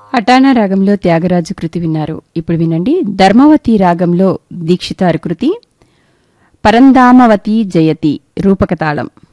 అటానా రాగంలో త్యాగరాజు కృతి విన్నారు. ఇప్పుడు వినండి ధర్మవతి రాగంలో దీక్షితారు కృతి పరంధామవతి జయతి రూపకతాళం.